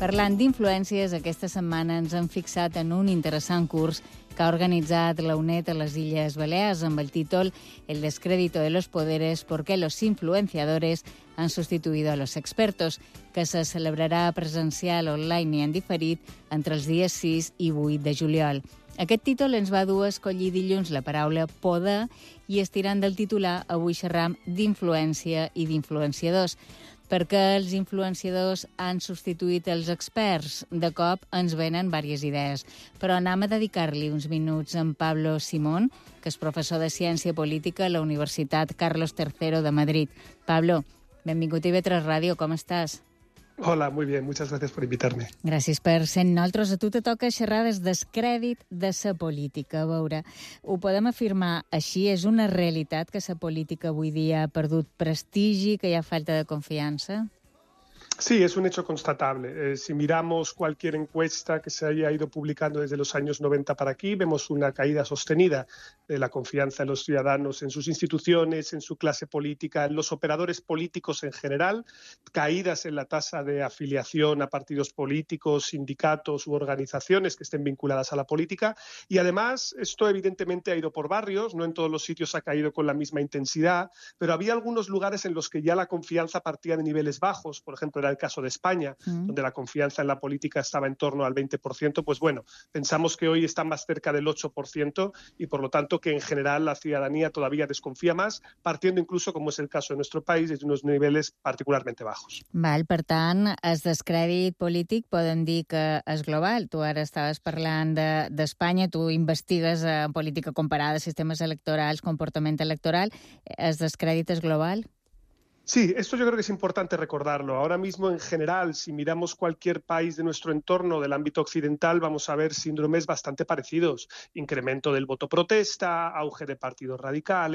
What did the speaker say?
Parlant d'influències, aquesta setmana ens hem fixat en un interessant curs que ha organitzat la UNED a les Illes Balears amb el títol El descrédito de los poderes, por qué los influenciadores han sustituido a los expertos, que se celebrarà presencial, online i en diferit entre els dies 6 i 8 de juliol. Aquest títol ens va dur a escollir dilluns la paraula poder i estirant del titular avui xerram d'influència i d'influenciadors. Perquè els influenciadors han substituït els experts. De cop ens venen diverses idees. Però anem a dedicar-li uns minuts a en Pablo Simón, que és professor de Ciència Política a la Universitat Carlos III de Madrid. Pablo, benvingut a IB3 Ràdio, com estàs? Hola, muy bien, muchas gracias por invitarme. Gràcies per ser nosaltres. A tu te toca xerrar del descrèdit de la política. A veure, ho podem afirmar així? És una realitat que la política avui dia ha perdut prestigi, que hi ha falta de confiança? Sí, es un hecho constatable. Si miramos cualquier encuesta que se haya ido publicando desde los años 90 para aquí, vemos una caída sostenida de la confianza de los ciudadanos en sus instituciones, en su clase política, en los operadores políticos en general, caídas en la tasa de afiliación a partidos políticos, sindicatos u organizaciones que estén vinculadas a la política. Y además, esto evidentemente ha ido por barrios, no en todos los sitios ha caído con la misma intensidad, pero había algunos lugares en los que ya la confianza partía de niveles bajos. Por ejemplo, era el caso de España, donde la confianza en la política estaba en torno al 20%, pues bueno, pensamos que hoy está más cerca del 8% y por lo tanto que en general la ciudadanía todavía desconfía más, partiendo incluso, como es el caso de nuestro país, de unos niveles particularmente bajos. Val, per tant, el descrèdit polític podem dir que és global. Tu ara estaves parlant d'Espanya, tu investigues en política comparada, sistemes electorals, comportament electoral. El descrèdit és global? Sí, esto yo creo que es importante recordarlo. Ahora mismo, en general, si miramos cualquier país de nuestro entorno, del ámbito occidental, vamos a ver síndromes bastante parecidos. Incremento del voto protesta, auge de partidos radicales,